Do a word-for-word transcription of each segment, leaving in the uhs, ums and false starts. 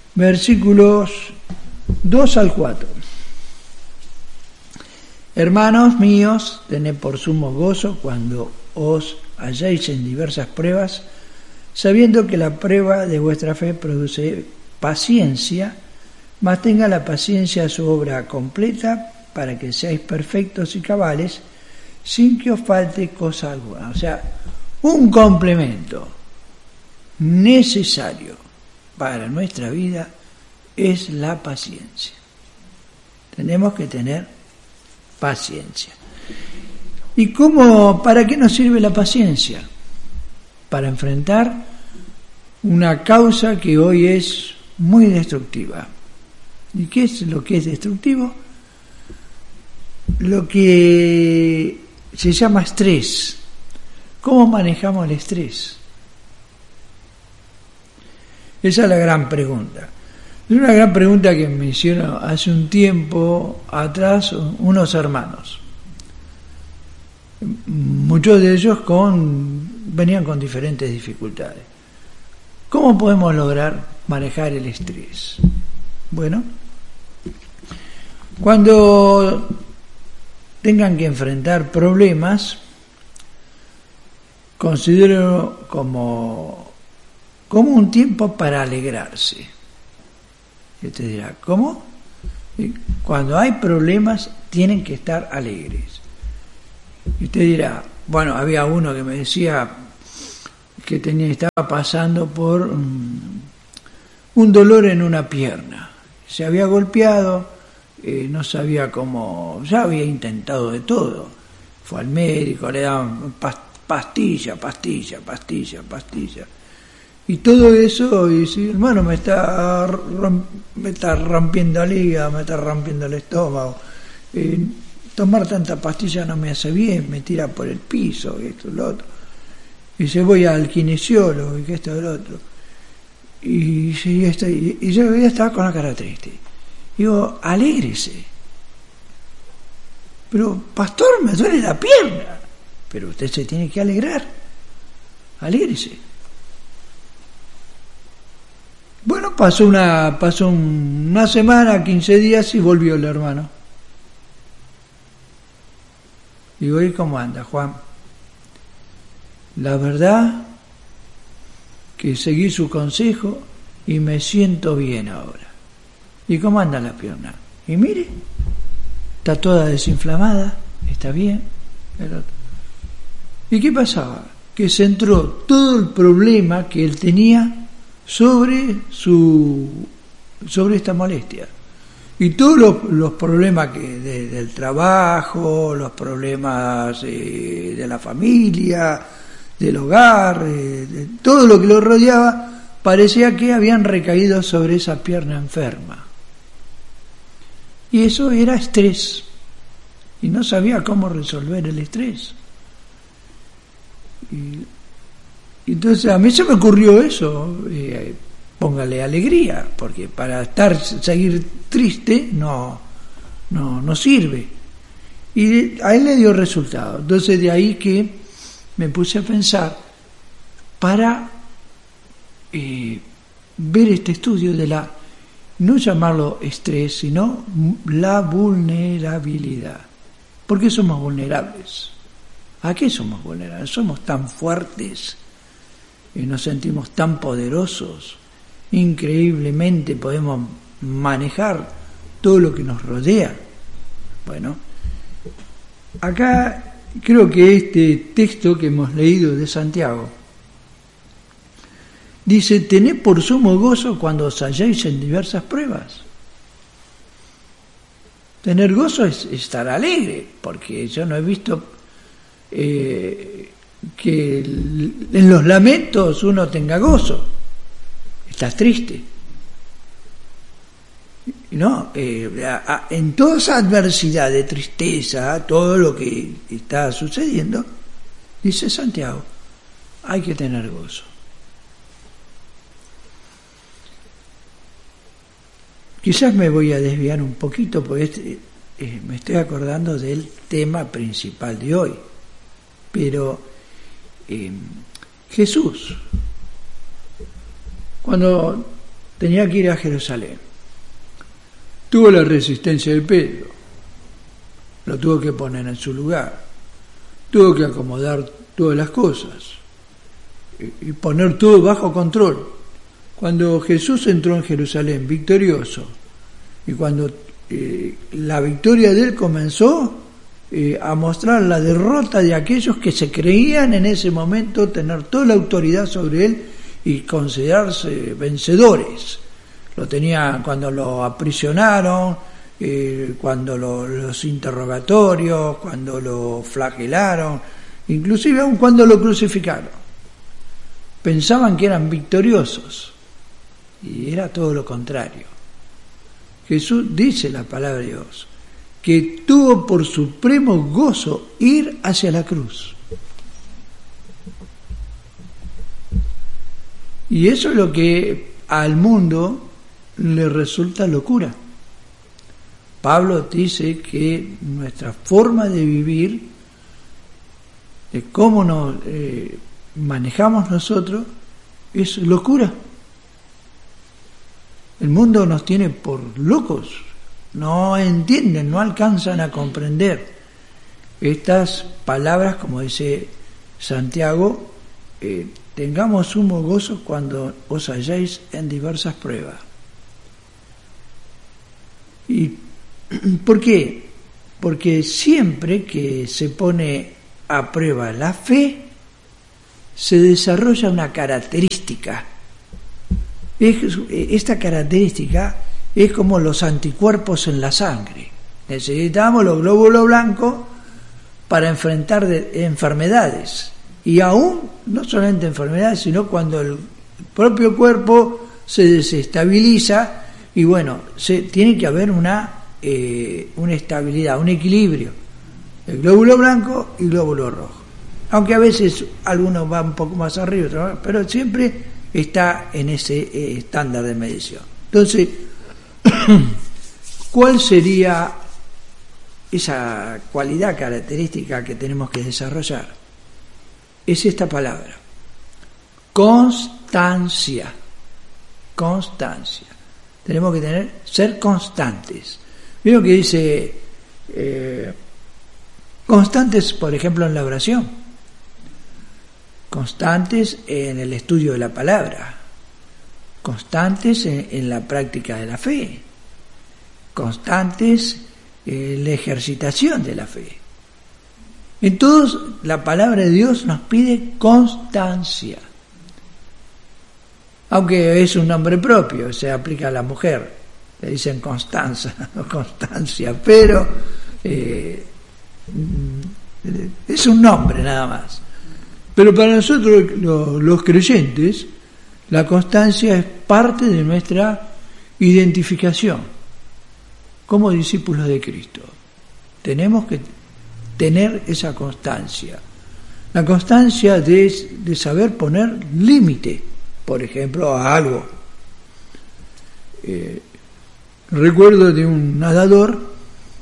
versículos dos al cuatro. Hermanos míos, tened por sumo gozo cuando os halláis en diversas pruebas, sabiendo que la prueba de vuestra fe produce paciencia, mas tenga la paciencia su obra completa, para que seáis perfectos y cabales, sin que os falte cosa alguna. O sea, un complemento necesario para nuestra vida es la paciencia. Tenemos que tener paciencia. ¿Y cómo, para qué nos sirve la paciencia? Para enfrentar una causa que hoy es muy destructiva. ¿Y qué es lo que es destructivo? Lo que se llama estrés. ¿Cómo manejamos el estrés? Esa es la gran pregunta. Es una gran pregunta que me hicieron hace un tiempo atrás unos hermanos. Muchos de ellos con, venían con diferentes dificultades. ¿Cómo podemos lograr manejar el estrés? Bueno, cuando tengan que enfrentar problemas, considero como, como un tiempo para alegrarse. Y usted dirá, ¿cómo? Cuando hay problemas tienen que estar alegres. Y usted dirá, bueno, había uno que me decía que tenía, estaba pasando por un, un dolor en una pierna. Se había golpeado, eh, no sabía cómo, ya había intentado de todo. Fue al médico, le daban pastilla, pastilla, pastilla, pastilla. Y todo eso, y dice, hermano, me está, me está rompiendo el hígado, me está rompiendo el estómago. Eh, tomar tanta pastilla no me hace bien, me tira por el piso, y esto y lo otro. Y dice, voy al kinesiólogo, y que esto y lo otro. Y, y, estoy, y yo ya estaba con la cara triste. Digo, alégrese. Pero, pastor, me duele la pierna. Pero usted se tiene que alegrar. Alégrese. Bueno, pasó una pasó una semana, quince días y volvió el hermano. Digo, ¿y cómo anda, Juan? La verdad que seguí su consejo y me siento bien ahora. ¿Y cómo anda la pierna? Y mire, está toda desinflamada, está bien. Pero... ¿Y qué pasaba? Que centró todo el problema que él tenía sobre su sobre esta molestia. Y todos los, los problemas que de, del trabajo, los problemas eh, de la familia, del hogar, eh, de todo lo que lo rodeaba, parecía que habían recaído sobre esa pierna enferma. Y eso era estrés. Y no sabía cómo resolver el estrés. Y entonces a mí se me ocurrió eso, eh, póngale alegría, porque para estar seguir triste no, no, no sirve. Y a él le dio resultado. Entonces de ahí que me puse a pensar para eh, ver este estudio de la, no llamarlo estrés, sino la vulnerabilidad. ¿Por qué somos vulnerables? ¿A qué somos vulnerables? Somos tan fuertes y nos sentimos tan poderosos, increíblemente podemos manejar todo lo que nos rodea. Bueno, acá creo que este texto que hemos leído de Santiago dice, tened por sumo gozo cuando os halláis en diversas pruebas. Tener gozo es estar alegre, porque yo no he visto eh, que en los lamentos uno tenga gozo. Estás triste. No, eh, a, a, en toda esa adversidad de tristeza, todo lo que está sucediendo, dice Santiago, hay que tener gozo. Quizás me voy a desviar un poquito porque este, eh, me estoy acordando del tema principal de hoy, pero Eh, Jesús, cuando tenía que ir a Jerusalén. Tuvo la resistencia de Pedro, lo tuvo que poner en su lugar, tuvo que acomodar todas las cosas y poner todo bajo control. Cuando Jesús entró en Jerusalén victorioso y cuando eh, la victoria de él comenzó eh, a mostrar la derrota de aquellos que se creían en ese momento tener toda la autoridad sobre él y considerarse vencedores. Lo tenía cuando lo aprisionaron, eh, cuando lo, los interrogatorios, cuando lo flagelaron, inclusive aun cuando lo crucificaron. Pensaban que eran victoriosos y era todo lo contrario. Jesús dice la palabra de Dios que tuvo por supremo gozo ir hacia la cruz. Y eso es lo que al mundo le resulta locura. Pablo dice que nuestra forma de vivir, de cómo nos eh, manejamos nosotros, es locura. El mundo nos tiene por locos, no entienden, no alcanzan a comprender estas palabras, como dice Santiago, eh, tengamos sumo gozo cuando os halláis en diversas pruebas. ¿Y por qué? Porque siempre que se pone a prueba la fe, se desarrolla una característica. Esta característica es como los anticuerpos en la sangre. Necesitamos los glóbulos blancos para enfrentar de, enfermedades. Y aún, no solamente enfermedades, sino cuando el propio cuerpo se desestabiliza y bueno, se, tiene que haber una, eh, una estabilidad, un equilibrio. El glóbulo blanco y el glóbulo rojo. Aunque a veces algunos van un poco más arriba, otros, pero siempre está en ese eh, estándar de medición. Entonces, ¿cuál sería esa cualidad característica que tenemos que desarrollar? Es esta palabra: constancia. Constancia. Tenemos que tener, ser constantes. Vieron que dice eh, constantes, por ejemplo, en la oración, constantes en el estudio de la palabra, constantes en, en la práctica de la fe, constantes en la ejercitación de la fe. En todos, la palabra de Dios nos pide constancia. Aunque es un nombre propio, se aplica a la mujer, le dicen Constanza, o Constancia, pero eh, es un nombre nada más. Pero para nosotros los, los creyentes, la constancia es parte de nuestra identificación como discípulos de Cristo. Tenemos que tener esa constancia. La constancia de, de saber poner límite, por ejemplo, a algo. Eh, recuerdo de un nadador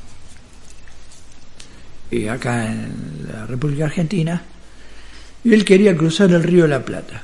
eh, acá en la República Argentina, y él quería cruzar el río de la Plata.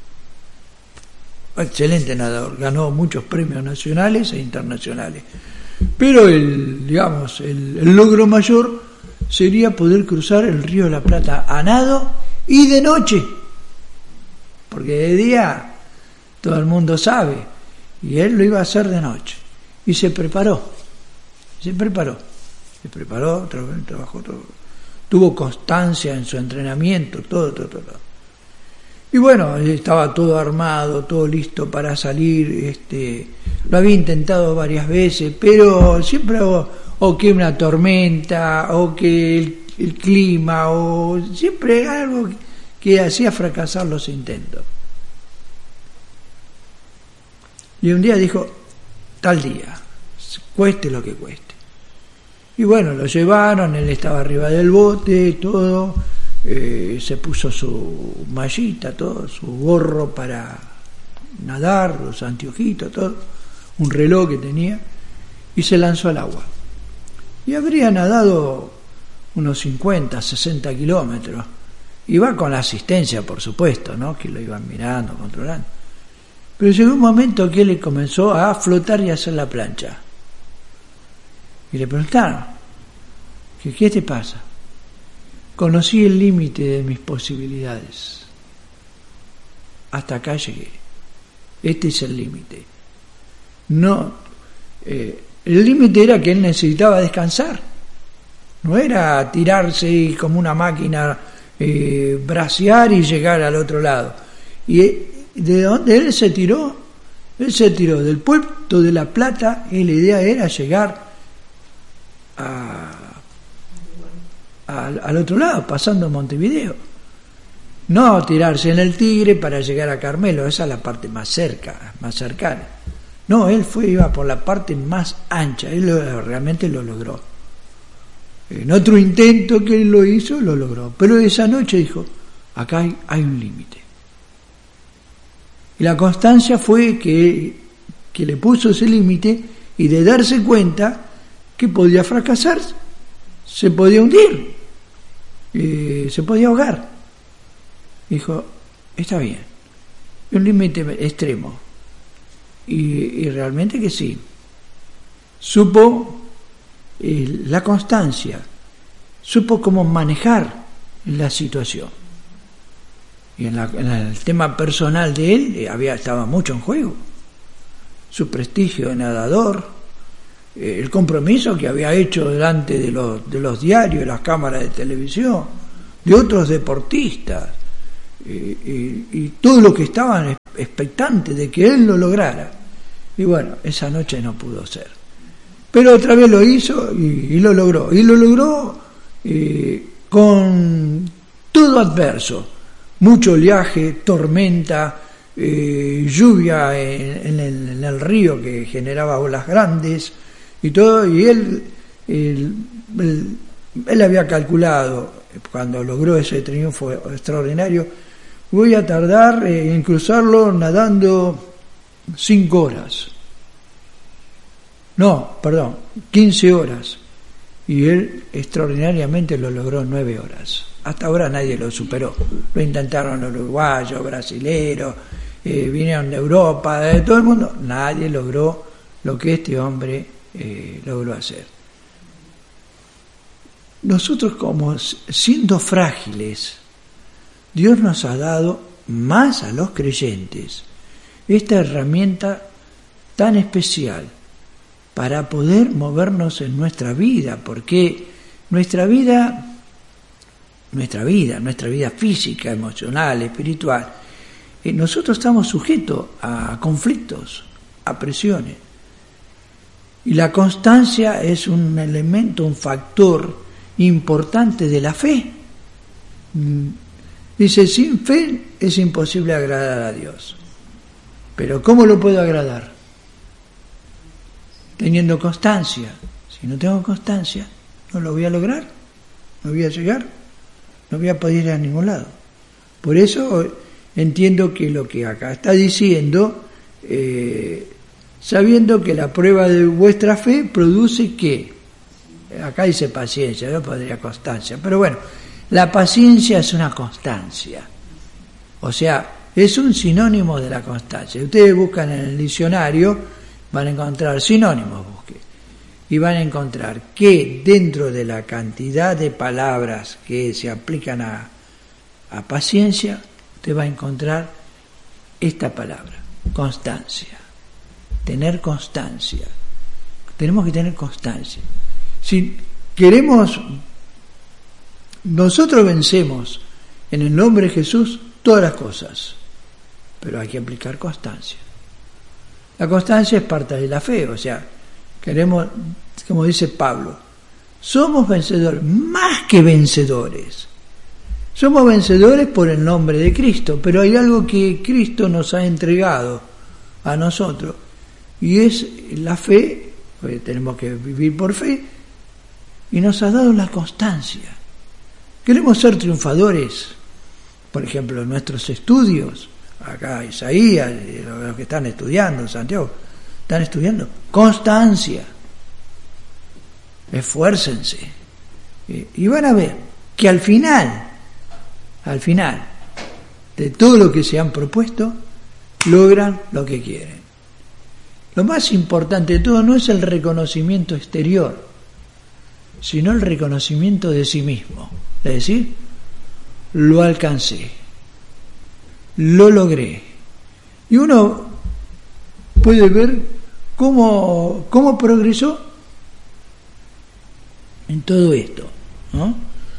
Excelente nadador, ganó muchos premios nacionales e internacionales. Pero el, digamos, el, el logro mayor sería poder cruzar el río de la Plata a nado y de noche. Porque de día todo el mundo sabe, y él lo iba a hacer de noche. Y se preparó, se preparó, se preparó, trabajó todo. Tuvo constancia en su entrenamiento, todo, todo, todo. Y bueno, estaba todo armado, todo listo para salir. Este, lo había intentado varias veces, pero siempre o, o que una tormenta, o que el, el clima, o siempre algo que hacía fracasar los intentos. Y un día dijo, tal día, cueste lo que cueste. Y bueno, lo llevaron, él estaba arriba del bote, todo, eh, se puso su mallita, todo, su gorro para nadar, los anteojitos, todo, un reloj que tenía, y se lanzó al agua. Y habría nadado unos cincuenta, sesenta kilómetros. Iba con la asistencia, por supuesto, ¿no? Que lo iban mirando, controlando. Pero llegó un momento que él le comenzó a flotar y a hacer la plancha. Y le preguntaron, ¿qué, qué te pasa? Conocí el límite de mis posibilidades. Hasta acá llegué. Este es el límite. No, eh, el límite era que él necesitaba descansar. No era tirarse como una máquina, eh, bracear y llegar al otro lado. Y de donde él se tiró, él se tiró del puerto de La Plata y la idea era llegar a, a, al otro lado, pasando Montevideo. No tirarse en el Tigre para llegar a Carmelo, esa es la parte más cerca, más cercana. No, él fue, iba por la parte más ancha, él lo, realmente lo logró. En otro intento que él lo hizo, lo logró. Pero esa noche dijo, acá hay, hay un límite. Y la constancia fue que, que le puso ese límite y de darse cuenta que podía fracasar, se podía hundir, eh, se podía ahogar. Dijo, está bien, un límite extremo. Y, y realmente que sí. Supo eh, la constancia, supo cómo manejar la situación. Y en, la, en el tema personal de él eh, había estaba mucho en juego. Su prestigio de nadador, eh, el compromiso que había hecho delante de los, de los diarios, de las cámaras de televisión, de otros deportistas, eh, eh, y todo lo que estaban expectantes de que él lo lograra. Y bueno, esa noche no pudo ser. Pero otra vez lo hizo y, y lo logró. Y lo logró eh, con todo adverso. Mucho oleaje, tormenta, eh, lluvia en, en, el, en el río que generaba olas grandes y todo. Y él, él, él, él había calculado, cuando logró ese triunfo extraordinario, voy a tardar eh, en cruzarlo nadando cinco horas. No, perdón, quince horas. Y él extraordinariamente lo logró en nueve horas. Hasta ahora nadie lo superó. Lo intentaron los uruguayos, brasileros, eh, vinieron de Europa, de todo el mundo. Nadie logró lo que este hombre eh, logró hacer. Nosotros, como siendo frágiles, Dios nos ha dado más a los creyentes esta herramienta tan especial para poder movernos en nuestra vida, porque nuestra vida nuestra vida, nuestra vida física, emocional, espiritual, eh, nosotros estamos sujetos a conflictos, a presiones. Y la constancia es un elemento, un factor importante de la fe. Dice, sin fe es imposible agradar a Dios. Pero ¿cómo lo puedo agradar? Teniendo constancia. Si no tengo constancia, no lo voy a lograr, no voy a llegar. No voy a poder ir a ningún lado. Por eso entiendo que lo que acá está diciendo, eh, sabiendo que la prueba de vuestra fe produce ¿qué? Acá dice paciencia, yo podría constancia, pero bueno, la paciencia es una constancia. O sea, es un sinónimo de la constancia. Ustedes buscan en el diccionario, van a encontrar sinónimos, busquen. Y van a encontrar que dentro de la cantidad de palabras que se aplican a, a paciencia, usted va a encontrar esta palabra, constancia. Tener constancia. Tenemos que tener constancia. Si queremos, nosotros vencemos en el nombre de Jesús todas las cosas, pero hay que aplicar constancia. La constancia es parte de la fe, o sea, queremos, como dice Pablo, somos vencedores, más que vencedores. Somos vencedores por el nombre de Cristo, pero hay algo que Cristo nos ha entregado a nosotros, y es la fe, porque tenemos que vivir por fe, y nos ha dado la constancia. Queremos ser triunfadores, por ejemplo, en nuestros estudios, acá Isaías, los que están estudiando, Santiago, están estudiando, constancia, esfuércense, y van a ver que al final, al final de todo lo que se han propuesto, logran lo que quieren. Lo más importante de todo no es el reconocimiento exterior, sino el reconocimiento de sí mismo. Es decir, lo alcancé, lo logré. Y uno puede ver cómo, cómo progresó en todo esto, ¿no?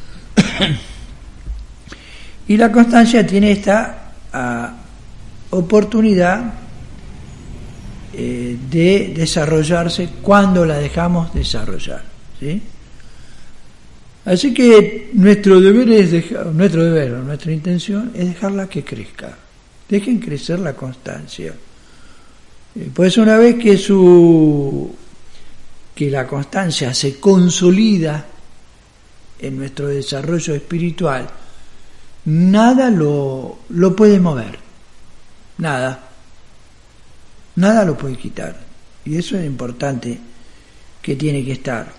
Y la constancia tiene esta uh, oportunidad eh, de desarrollarse cuando la dejamos desarrollar, ¿sí? Así que nuestro deber es dejar, nuestro deber, nuestra intención es dejarla que crezca. Dejen crecer la constancia. Eh, pues una vez que su que la constancia se consolida en nuestro desarrollo espiritual, nada lo, lo puede mover, nada, nada lo puede quitar, y eso es importante que tiene que estar.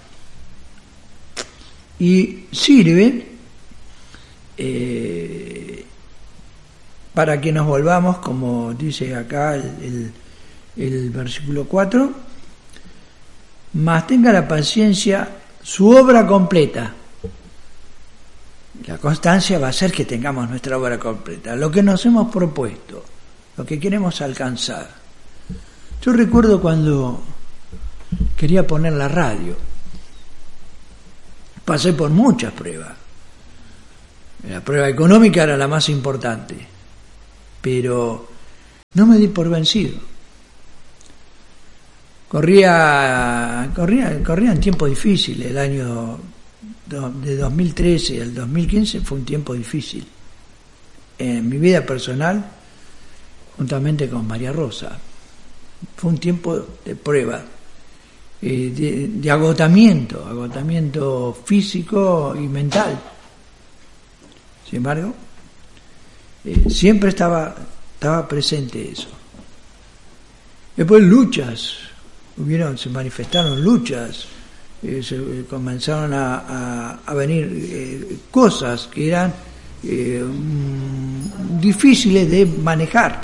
Y sirve eh, para que nos volvamos, como dice acá el, el, el versículo cuatro, mas tenga la paciencia su obra completa. La constancia va a hacer que tengamos nuestra obra completa, lo que nos hemos propuesto, lo que queremos alcanzar. Yo recuerdo cuando quería poner la radio, pasé por muchas pruebas. La prueba económica era la más importante, pero no me di por vencido. Corría, corría, corría en tiempo difícil. El año de dos mil trece al dos mil quince fue un tiempo difícil en mi vida personal, juntamente con María Rosa. Fue un tiempo de prueba, eh, de, de agotamiento, agotamiento físico y mental. Sin embargo, eh, siempre estaba, estaba presente eso. Después luchas, hubieron, se manifestaron luchas, eh, se eh, comenzaron a, a, a venir eh, cosas que eran eh, mm, difíciles de manejar.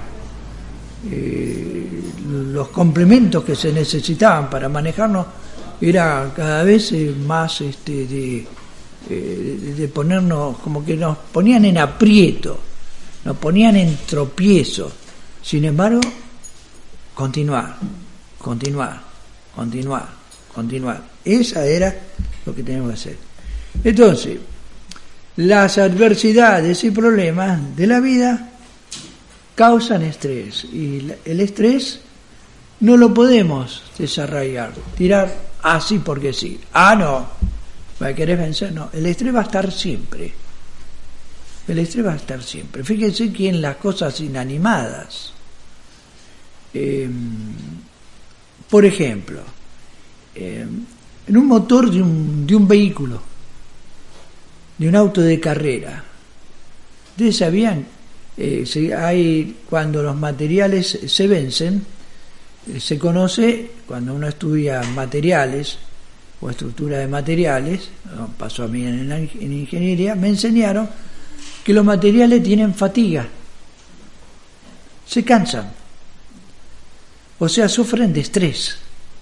Eh, los complementos que se necesitaban para manejarnos era cada vez eh, más este, de, eh, de ponernos, como que nos ponían en aprieto, nos ponían en tropiezo. Sin embargo, continuar, continuar, continuar, continuar. Esa era lo que teníamos que hacer. Entonces, las adversidades y problemas de la vida causan estrés, y el estrés no lo podemos desarrollar, tirar así porque sí. Ah, no, ¿me querés vencer? No, el estrés va a estar siempre. El estrés va a estar siempre. Fíjense que en las cosas inanimadas, eh, por ejemplo, eh, en un motor de un, de un vehículo, de un auto de carrera, ¿ustedes sabían? Eh, se, hay, cuando los materiales se vencen, eh, se conoce, cuando uno estudia materiales o estructura de materiales, ¿no? Pasó a mí en, la, en ingeniería, me enseñaron que los materiales tienen fatiga, se cansan, o sea, sufren de estrés.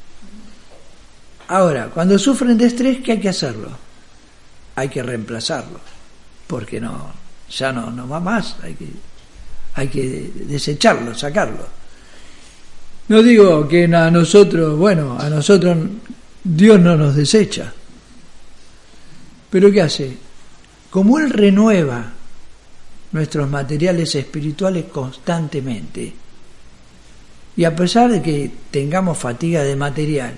Ahora, cuando sufren de estrés, ¿qué hay que hacerlo? Hay que reemplazarlo, porque no, ya no, no va más, hay que, hay que desecharlo, sacarlo. No digo que a nosotros, bueno, a nosotros Dios no nos desecha, pero ¿qué hace? Como Él renueva nuestros materiales espirituales constantemente, y a pesar de que tengamos fatiga de material,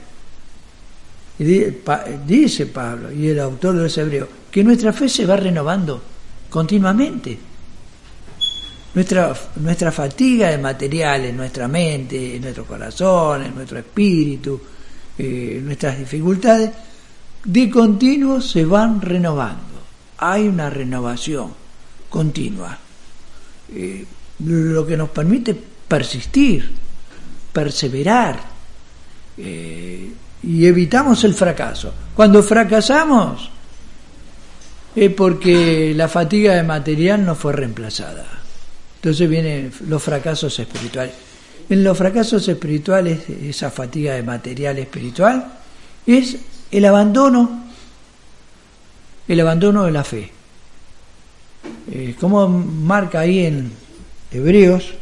dice Pablo y el autor de los Hebreos que nuestra fe se va renovando continuamente. Nuestra, nuestra fatiga de material en nuestra mente, en nuestro corazón, en nuestro espíritu, eh, nuestras dificultades, de continuo se van renovando. Hay una renovación continua, eh, lo que nos permite persistir, perseverar, eh, y evitamos el fracaso. Cuando fracasamos es porque la fatiga de material no fue reemplazada. Entonces vienen los fracasos espirituales. En los fracasos espirituales, esa fatiga de material espiritual, es el abandono, el abandono de la fe. Eh, como marca ahí en Hebreos,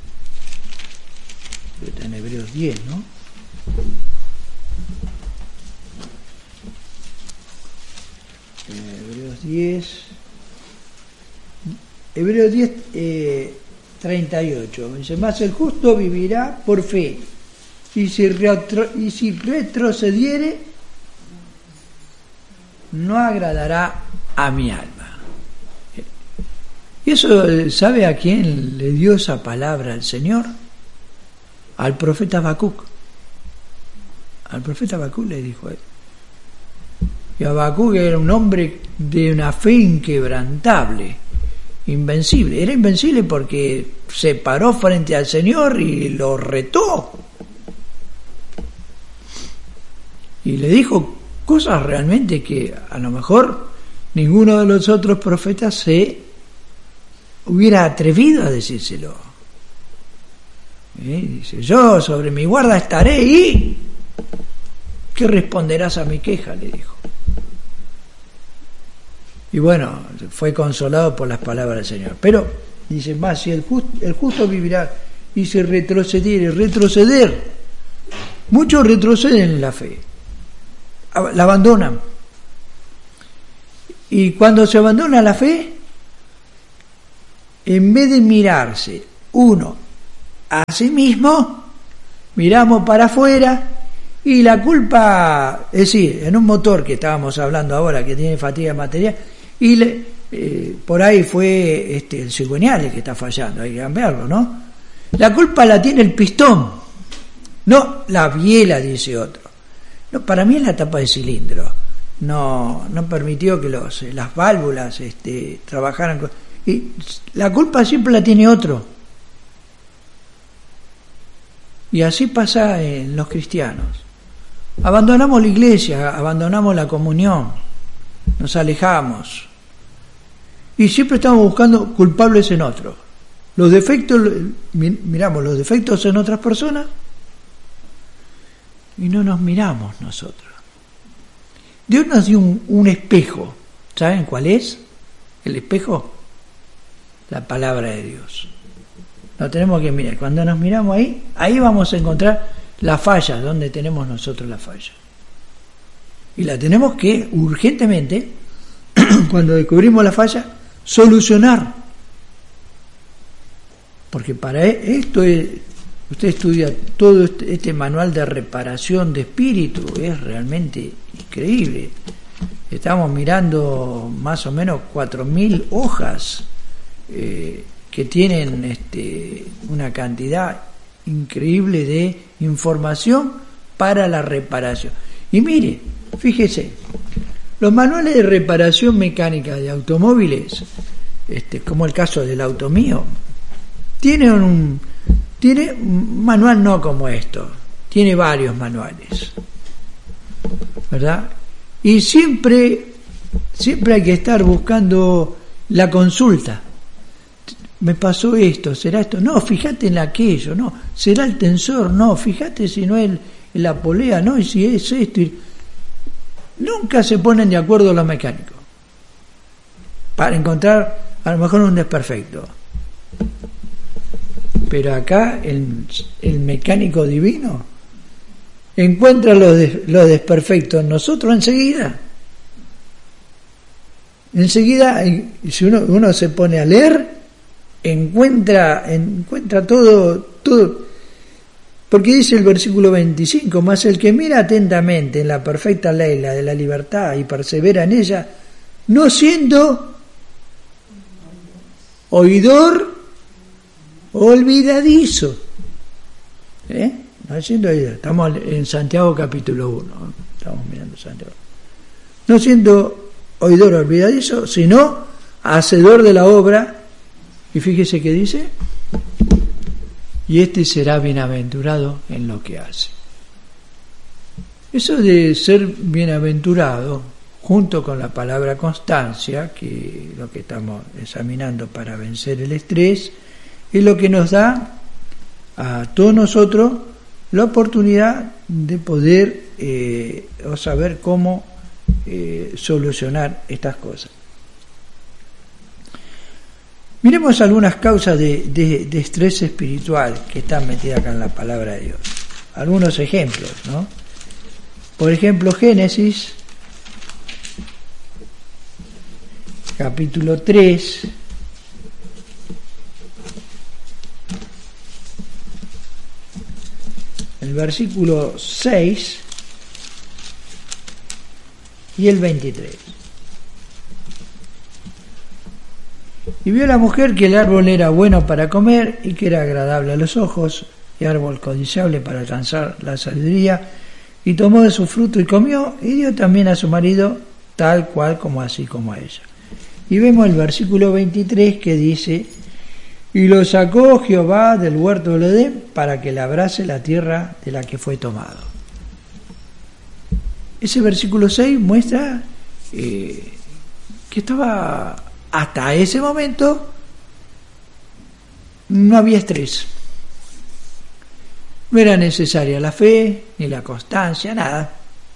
en Hebreos diez, ¿no? Hebreos diez, Hebreos diez, eh, treinta y ocho, dice, más el justo vivirá por fe, y si, retro, y si retrocediere, no agradará a mi alma. ¿Y eso sabe a quién le dio esa palabra el Señor? Al profeta Habacuc. Al profeta Habacuc le dijo él. Y Habacuc era un hombre de una fe inquebrantable, invencible. Era invencible porque se paró frente al Señor y lo retó. Y le dijo cosas realmente que a lo mejor ninguno de los otros profetas se hubiera atrevido a decírselo. ¿Eh? Dice, yo sobre mi guarda estaré y ¿qué responderás a mi queja? Le dijo. Y bueno, fue consolado por las palabras del Señor. Pero, dice más, si el justo, el justo vivirá, y si retrocediere, retroceder. Muchos retroceden en la fe, la abandonan. Y cuando se abandona la fe, en vez de mirarse uno a sí mismo, miramos para afuera, y la culpa, es decir, en un motor que estábamos hablando ahora, que tiene fatiga material, y le, eh, por ahí fue este, el cigüeñal el que está fallando, hay que cambiarlo, ¿no? La culpa la tiene el pistón, no la biela, dice otro. No, para mí es la tapa de cilindro. No, no permitió que los, las válvulas este, trabajaran con, y la culpa siempre la tiene otro. Y así pasa en los cristianos. Abandonamos la iglesia, abandonamos la comunión, nos alejamos. Y siempre estamos buscando culpables en otros. Los defectos, miramos los defectos en otras personas y no nos miramos nosotros. Dios nos dio un, un espejo. ¿Saben cuál es el espejo? La palabra de Dios. Lo tenemos que mirar. Cuando nos miramos ahí, ahí vamos a encontrar la falla, donde tenemos nosotros la falla. Y la tenemos que urgentemente, cuando descubrimos la falla, solucionar. Porque para esto es, usted estudia todo este, este manual de reparación de espíritu, es realmente increíble. Estamos mirando más o menos cuatro mil hojas eh, que tienen este, una cantidad increíble de información para la reparación. Y mire, fíjese, los manuales de reparación mecánica de automóviles, este, como el caso del auto mío, tienen un, tiene un manual no como esto, tiene varios manuales, ¿verdad? Y siempre, siempre hay que estar buscando la consulta. Me pasó esto, será esto, no, fíjate en aquello, no, será el tensor, no, fíjate si no es la polea, no, y si es esto. Y nunca se ponen de acuerdo los mecánicos para encontrar a lo mejor un desperfecto. Pero acá el, el mecánico divino encuentra los, de, los desperfectos en nosotros enseguida. Enseguida, si uno, uno se pone a leer, encuentra, encuentra todo, todo. Porque dice el versículo veinticinco, mas el que mira atentamente en la perfecta ley, la de la libertad, y persevera en ella, no siendo oidor olvidadizo, ¿eh? No siendo oidor. Estamos en Santiago capítulo uno, ¿no? Estamos mirando Santiago. No siendo oidor olvidadizo, sino hacedor de la obra. Y fíjese que dice, y este será bienaventurado en lo que hace. Eso de ser bienaventurado, junto con la palabra constancia, que es lo que estamos examinando para vencer el estrés, es lo que nos da a todos nosotros la oportunidad de poder eh, o saber cómo eh, solucionar estas cosas. Miremos algunas causas de, de, de estrés espiritual que están metidas acá en la palabra de Dios. Algunos ejemplos, ¿no? Por ejemplo, Génesis, capítulo tres, el versículo seis y el veintitrés. Y vio la mujer que el árbol era bueno para comer y que era agradable a los ojos y árbol codiciable para alcanzar la sabiduría, y tomó de su fruto y comió, y dio también a su marido tal cual como así como a ella. Y vemos el versículo veintitrés que dice: y lo sacó Jehová del huerto del Edén para que labrase la tierra de la que fue tomado. Ese versículo seis muestra eh, que estaba, hasta ese momento, no había estrés. No era necesaria la fe, ni la constancia, nada.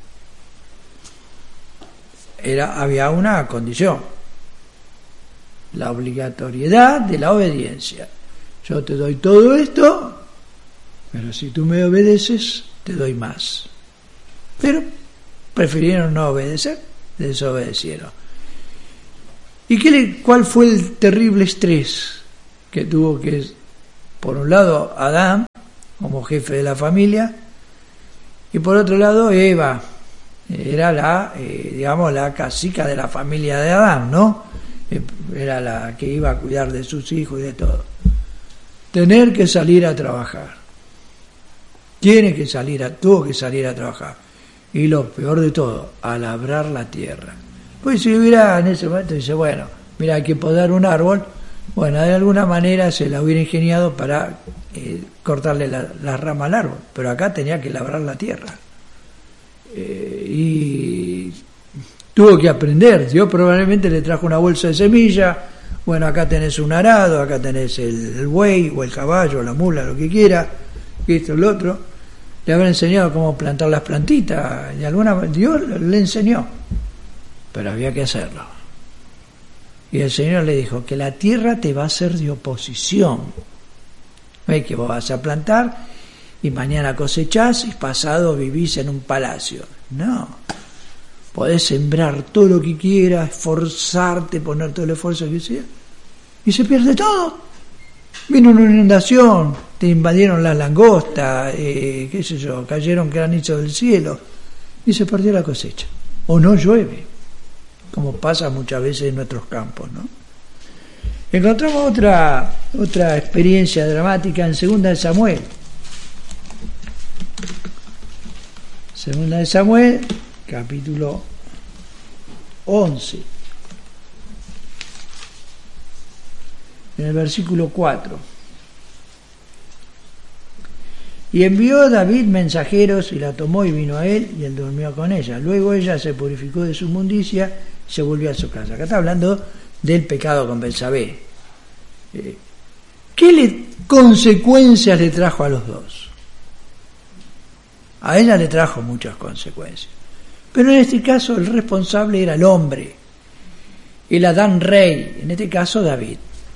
Era, había una condición: la obligatoriedad de la obediencia. Yo te doy todo esto, pero si tú me obedeces, te doy más. Pero prefirieron no obedecer, desobedecieron. ¿Y qué le, cuál fue el terrible estrés que tuvo que, por un lado, Adán, como jefe de la familia, y por otro lado, Eva, era la, eh, digamos, la cacica de la familia de Adán, ¿no? Era la que iba a cuidar de sus hijos y de todo. Tener que salir a trabajar. Tiene que salir a, tuvo que salir a trabajar. Y lo peor de todo, a labrar la tierra. Pues si hubiera en ese momento, dice, bueno, mira, hay que podar un árbol, bueno, de alguna manera se la hubiera ingeniado para eh, cortarle la, la rama al árbol, pero acá tenía que labrar la tierra. Eh, y tuvo que aprender. Dios probablemente le trajo una bolsa de semilla. Bueno, acá tenés un arado, acá tenés el, el buey o el caballo, la mula, lo que quiera, y esto, lo otro. Le habrá enseñado cómo plantar las plantitas, y alguna Dios le enseñó, pero había que hacerlo. Y el Señor le dijo que la tierra te va a ser de oposición. No es que vos vas a plantar y mañana cosechás y pasado vivís en un palacio. No. Podés sembrar todo lo que quieras, esforzarte, poner todo el esfuerzo que sea, y se pierde todo. Vino una inundación, te invadieron las langostas, eh, qué sé yo, cayeron granizos del cielo, y se perdió la cosecha. O no llueve, como pasa muchas veces en nuestros campos, ¿no? Encontramos otra, otra experiencia dramática en Segunda de Samuel. Segunda de Samuel, capítulo once, en el versículo cuatro. Y envió David mensajeros, y la tomó y vino a él, y él durmió con ella. Luego ella se purificó de su inmundicia y se volvió a su casa. Acá está hablando del pecado con Betsabé. Eh, ¿Qué le, consecuencias le trajo a los dos? A ella le trajo muchas consecuencias. Pero en este caso el responsable era el hombre, el Adán rey, en este caso David.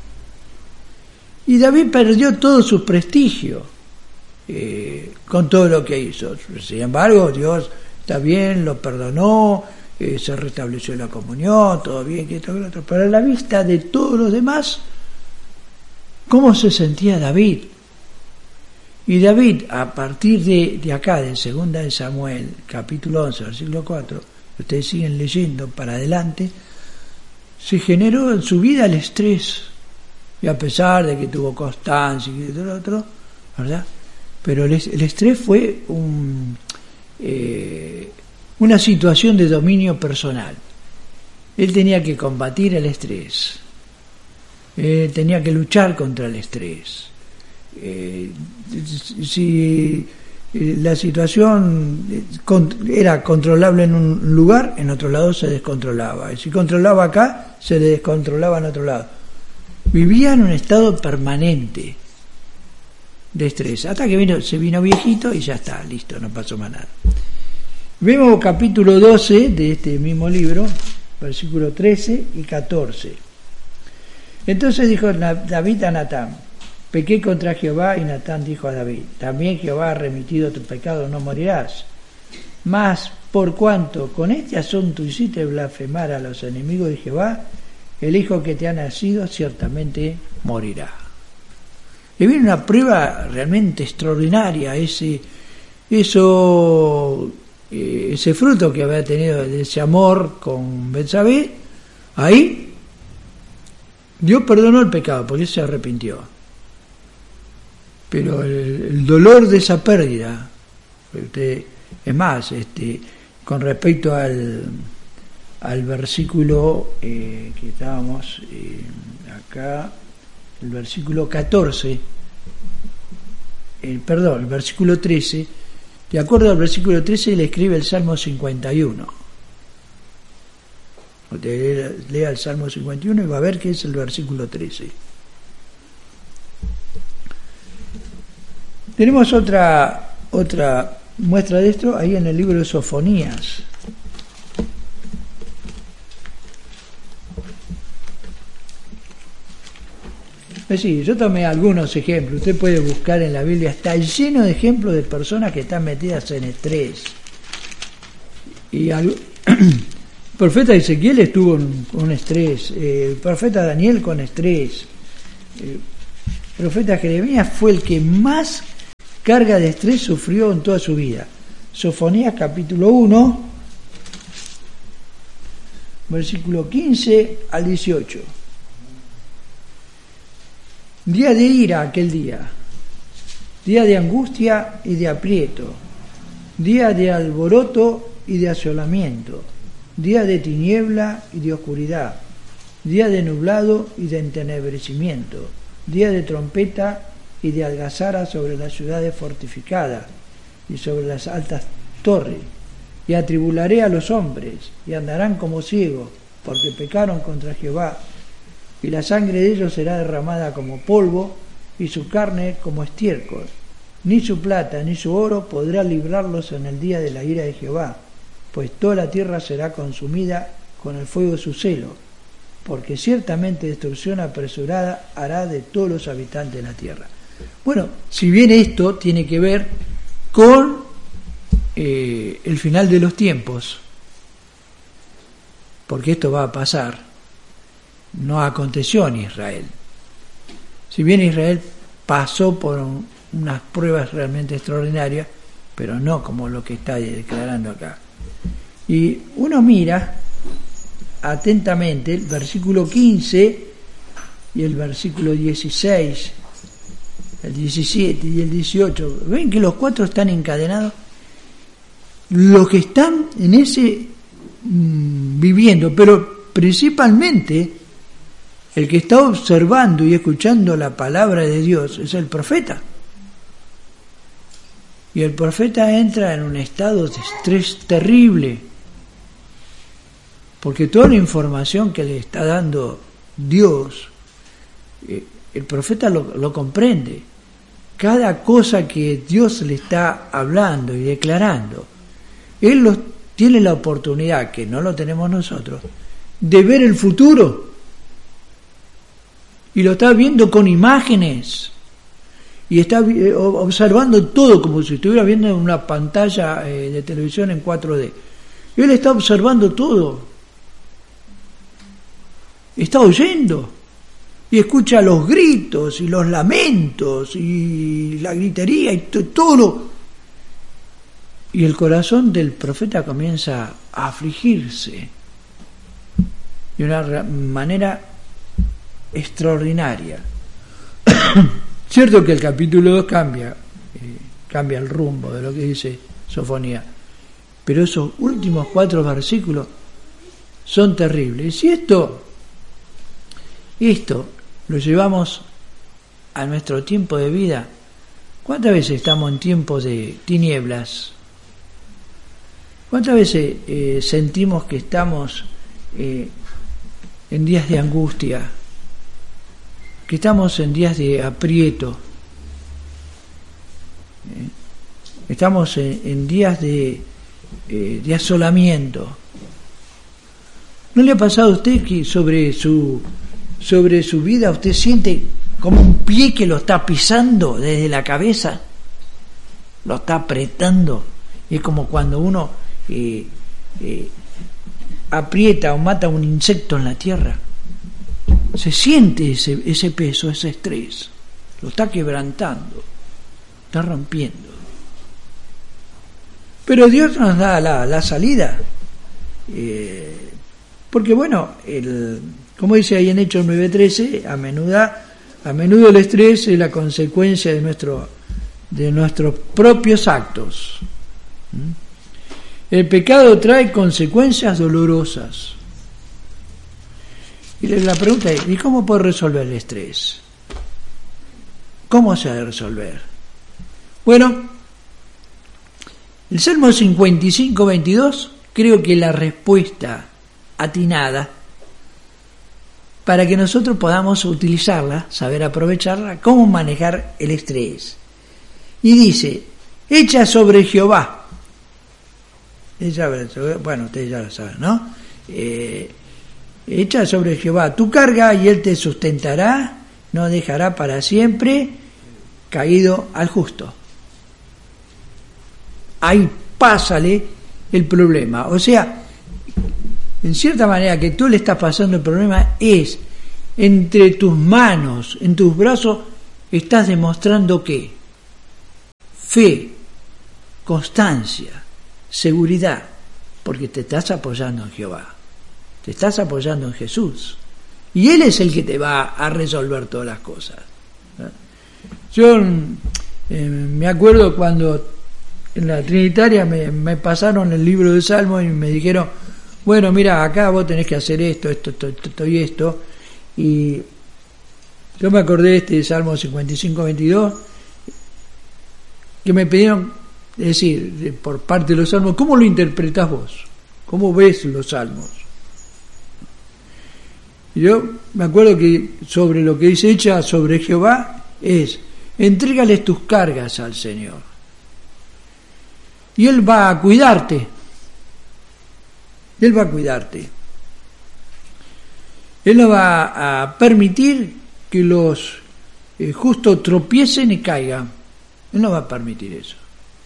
Y David perdió todo su prestigio eh, con todo lo que hizo. Sin embargo, Dios está bien, lo perdonó, eh, se restableció la comunión, todo bien, que esto, que lo otro. Pero a la vista de todos los demás, ¿cómo se sentía David? Y David, a partir de, de acá, de Segunda de Samuel, capítulo once, versículo cuatro, ustedes siguen leyendo para adelante, se generó en su vida el estrés. Y a pesar de que tuvo constancia y todo lo otro, ¿verdad? Pero el, el estrés fue un, eh, una situación de dominio personal. Él tenía que combatir el estrés. Él tenía que luchar contra el estrés. Eh, si eh, la situación era controlable en un lugar, en otro lado se descontrolaba, y si controlaba acá, se descontrolaba en otro lado. vivía en un estado permanente de estrés, hasta que vino, se vino viejito y ya está, listo, no pasó más nada. Vemos capítulo doce de este mismo libro, versículos trece y catorce. Entonces dijo David a Natán: pequé contra Jehová. Y Natán dijo a David: también Jehová ha remitido tu pecado, no morirás. Mas por cuanto con este asunto hiciste blasfemar a los enemigos de Jehová, el hijo que te ha nacido ciertamente morirá. Y viene una prueba realmente extraordinaria, ese, eso, ese fruto que había tenido de ese amor con Betsabé. Ahí Dios perdonó el pecado porque se arrepintió. Pero el, el dolor de esa pérdida, este, es más, este, con respecto al, al versículo eh, que estábamos eh, acá, el versículo catorce, el, perdón, el versículo trece, de acuerdo al versículo trece le escribe el Salmo cincuenta y uno. Usted lea el Salmo cincuenta y uno y va a ver que es el versículo trece. Tenemos otra, otra muestra de esto ahí en el libro de Sofonías. Es decir, yo tomé algunos ejemplos, usted puede buscar en la Biblia, está lleno de ejemplos de personas que están metidas en estrés. Y al, el profeta Ezequiel estuvo con estrés, eh, el profeta Daniel con estrés, el profeta Jeremías fue el que más carga de estrés sufrió en toda su vida. Sofonías capítulo uno, versículo quince al dieciocho. Día de ira aquel día, día de angustia y de aprieto, día de alboroto y de asolamiento, día de tiniebla y de oscuridad, día de nublado y de entenebrecimiento, día de trompeta y de algazara sobre las ciudades fortificadas y sobre las altas torres, y atribularé a los hombres, y andarán como ciegos, porque pecaron contra Jehová, y la sangre de ellos será derramada como polvo, y su carne como estiércol. Ni su plata ni su oro podrá librarlos en el día de la ira de Jehová, pues toda la tierra será consumida con el fuego de su celo, porque ciertamente destrucción apresurada hará de todos los habitantes de la tierra. Bueno, si bien esto tiene que ver con eh, el final de los tiempos, porque esto va a pasar, no aconteció en Israel. Si bien Israel pasó por un, unas pruebas realmente extraordinarias, pero no como lo que está declarando acá. Y uno mira atentamente el versículo quince y el versículo dieciséis, el diecisiete y el dieciocho. ¿Ven que los cuatro están encadenados? Los que están en ese mmm, viviendo, pero principalmente el que está observando y escuchando la palabra de Dios es el profeta. Y el profeta entra en un estado de estrés terrible, porque toda la información que le está dando Dios, el profeta lo, lo comprende. Cada cosa que Dios le está hablando y declarando, él lo, tiene la oportunidad, que no lo tenemos nosotros, de ver el futuro. Y lo está viendo con imágenes. Y está observando todo como si estuviera viendo en una pantalla de televisión en cuatro D. Él está observando todo. Está oyendo. Y escucha los gritos y los lamentos y la gritería y todo lo... Y el corazón del profeta comienza a afligirse de una manera extraordinaria. Cierto que el capítulo dos cambia, eh, cambia el rumbo de lo que dice Sofonía, pero esos últimos cuatro versículos son terribles. Y si esto, esto lo llevamos a nuestro tiempo de vida, ¿cuántas veces estamos en tiempos de tinieblas? ¿Cuántas veces eh, sentimos que estamos eh, en días de angustia? que estamos en días de aprieto, ¿eh? Estamos en, en días de, eh, de asolamiento. ¿No le ha pasado a usted que sobre su, sobre su vida usted siente como un pie que lo está pisando desde la cabeza? Lo está apretando. Es como cuando uno eh, eh, aprieta o mata un insecto en la tierra. Se siente ese, ese peso, ese estrés. Lo está quebrantando, está rompiendo. Pero Dios nos da la, la salida. Eh, porque bueno, el, como dice ahí en Hechos nueve trece, a menudo, a menudo el estrés es la consecuencia de, nuestro, de nuestros propios actos. El pecado trae consecuencias dolorosas. Y la pregunta es, ¿y cómo puedo resolver el estrés? ¿Cómo se ha de resolver? Bueno, el Salmo cincuenta y cinco, veintidós, creo que la respuesta atinada para que nosotros podamos utilizarla, saber aprovecharla, cómo manejar el estrés. Y dice, echa sobre Jehová. Echa, bueno, ustedes ya lo saben, ¿no? Eh, echa sobre Jehová tu carga y él te sustentará, no dejará para siempre caído al justo. Ahí pásale el problema. O sea, en cierta manera que tú le estás pasando el problema es entre tus manos, en tus brazos, estás demostrando ¿qué? Fe, constancia, seguridad, porque te estás apoyando en Jehová, te estás apoyando en Jesús, y Él es el que te va a resolver todas las cosas. Yo eh, me acuerdo cuando en la Trinitaria me, me pasaron el libro de Salmos y me dijeron, bueno, mira, acá vos tenés que hacer esto, esto, esto, esto y esto, y yo me acordé de este Salmo cincuenta y cinco, veintidós, que me pidieron, es decir, por parte de los salmos, ¿cómo lo interpretás vos? ¿Cómo ves los salmos? Y yo me acuerdo que sobre lo que dice echa sobre Jehová es, entrégales tus cargas al Señor. Y Él va a cuidarte. Él va a cuidarte. Él no va a permitir que los eh, justos tropiecen y caigan. Él no va a permitir eso.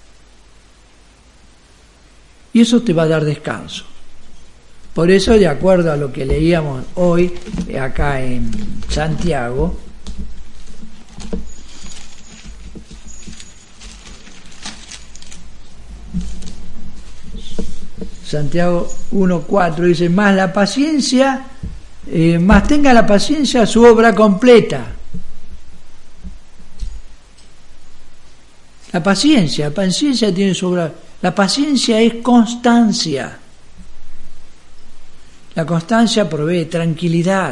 Y eso te va a dar descanso. Por eso, de acuerdo a lo que leíamos hoy acá en Santiago, Santiago uno cuatro dice, más la paciencia, eh, más tenga la paciencia su obra completa. La paciencia, la paciencia tiene su obra. La paciencia es constancia. La constancia provee tranquilidad.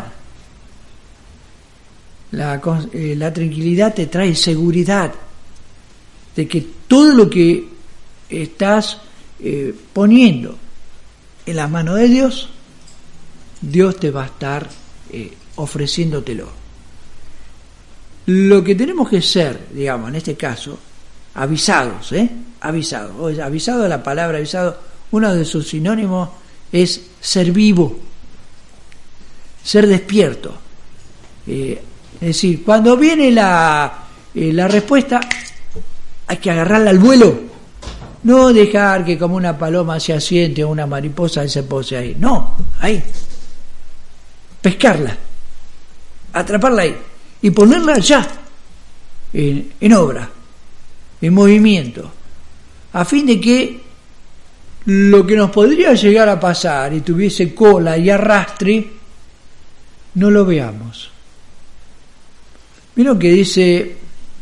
La, eh, la tranquilidad te trae seguridad de que todo lo que estás eh, poniendo en las manos de Dios, Dios te va a estar eh, ofreciéndotelo. Lo que tenemos que ser, digamos, en este caso, avisados, ¿eh? Avisados. Avisado, la palabra avisado, uno de sus sinónimos es ser vivo, ser despierto. Eh, es decir, cuando viene la, eh, la respuesta, hay que agarrarla al vuelo. No dejar que como una paloma se asiente o una mariposa se pose ahí. No, ahí. Pescarla, atraparla ahí y ponerla ya en, en obra, en movimiento, a fin de que lo que nos podría llegar a pasar y tuviese cola y arrastre, no lo veamos. Miren que dice,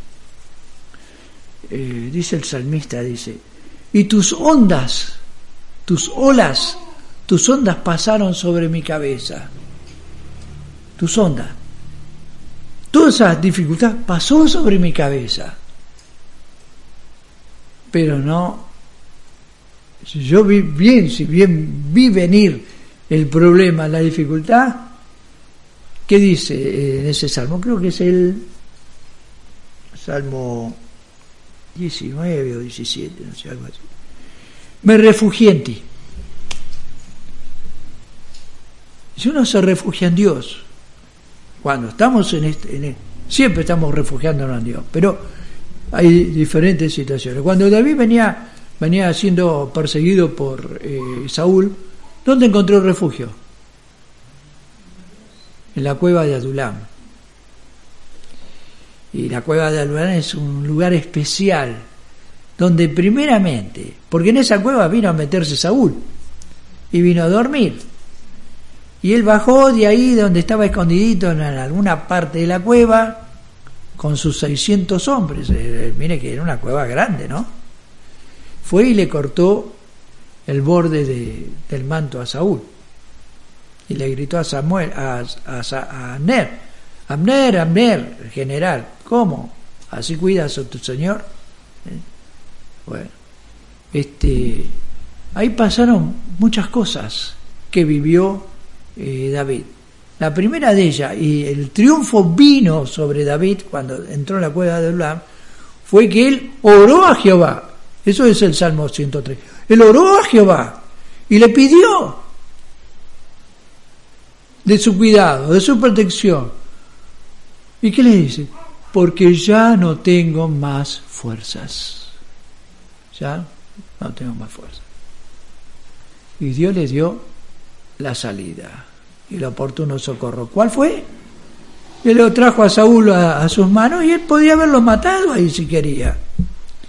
eh, dice el salmista, dice, y tus ondas, tus olas, tus ondas pasaron sobre mi cabeza. Tus ondas. Toda esa dificultad pasó sobre mi cabeza. Pero no, si yo vi bien, si bien vi venir el problema, la dificultad, ¿Qué dice en ese salmo? Creo que es el Salmo diecinueve o diecisiete, no sé, algo así. Me refugié en ti. Si uno se refugia en Dios, cuando estamos en este, en este siempre estamos refugiándonos en Dios, pero hay diferentes situaciones. Cuando David venía, venía siendo perseguido por eh, Saúl, ¿dónde encontró refugio? En la cueva de Adulam. Y la cueva de Adulam es un lugar especial, donde primeramente, porque en esa cueva vino a meterse Saúl, y vino a dormir. Y él bajó de ahí donde estaba escondidito en alguna parte de la cueva, con sus seiscientos hombres. Eh, mire que era una cueva grande, ¿no? Fue y le cortó el borde de, del manto a Saúl. Y le gritó a Samuel, a, a, a Abner, Abner, Abner, el general, ¿cómo? ¿Así cuidas a tu señor? ¿Eh? Bueno, este, ahí pasaron muchas cosas que vivió eh, David. La primera de ellas, y el triunfo vino sobre David cuando entró en la cueva de Adulam, fue que él oró a Jehová. Eso es el Salmo ciento tres. Él oró a Jehová y le pidió de su cuidado, de su protección. ¿Y qué le dice? Porque ya no tengo más fuerzas. Ya no tengo más fuerzas. Y Dios le dio la salida y el oportuno socorro. ¿Cuál fue? Él lo trajo a Saúl a, a sus manos y él podía haberlo matado ahí si quería.